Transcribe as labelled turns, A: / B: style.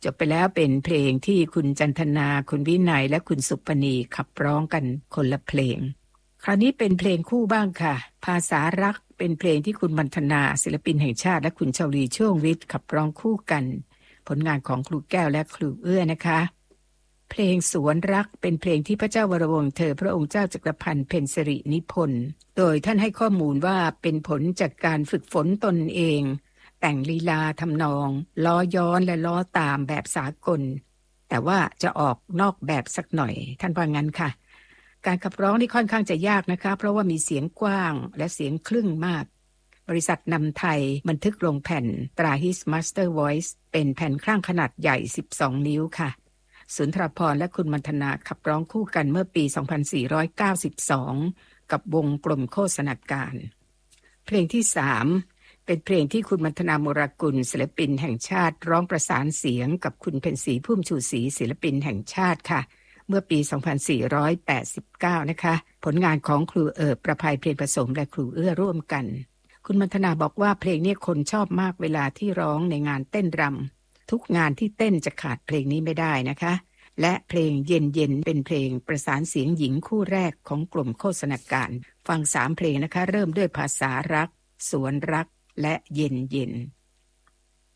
A: จบไปแล้วเป็นเพลงที่คุณจันทนาคุณวินัยและคุณสุปณีขับร้องกันคนละเพลงคราวนี้เป็นเพลงคู่บ้างค่ะภาษารักเป็นเพลงที่คุณมัณฑนาศิลปินแห่งชาติและคุณชลีช่วงวิทย์ขับร้องคู่กันผลงานของครูแก้วและครูเอื้อนะคะเพลงสวนรักเป็นเพลงที่พระเจ้าวรวงศ์เธอพระองค์เจ้าจักรพันธ์เพ็ญสิรินิพนธ์โดยท่านให้ข้อมูลว่าเป็นผลจากการฝึกฝนตนเองแต่งลีลาทำนองล้อย้อนและล้อตามแบบสากลแต่ว่าจะออกนอกแบบสักหน่อยท่านว่างั้นค่ะการขับร้องนี่ค่อนข้างจะยากนะคะเพราะว่ามีเสียงกว้างและเสียงครึ่งมากบริษัทนำไทยบันทึกลงแผ่นตรา His Master Voice เป็นแผ่นครั่งขนาดใหญ่12นิ้วค่ะสุนทรภรณ์และคุณมัณฑนาขับร้องคู่กันเมื่อปี 2492 กับวงกลมโฆษณาการเพลงที่3เป็นเพลงที่คุณมัณฑนาโมรากุลศิลปินแห่งชาติร้องประสานเสียงกับคุณเพ็ญศรีพุ่มชูศรีศิลปินแห่งชาติค่ะเมื่อปี 2489 นะคะผลงานของครูประภัยเพลงผสมและครูเอื้อร่วมกันคุณมัณฑนาบอกว่าเพลงนี้คนชอบมากเวลาที่ร้องในงานเต้นรำทุกงานที่เต้นจะขาดเพลงนี้ไม่ได้นะคะและเพลงเย็นเย็นเป็นเพลงประสานเสียงหญิงคู่แรกของกลุ่มโฆษณาการฟัง3เพลงนะคะเริ่มด้วยภาษารักสวนรักและเย็นเย็น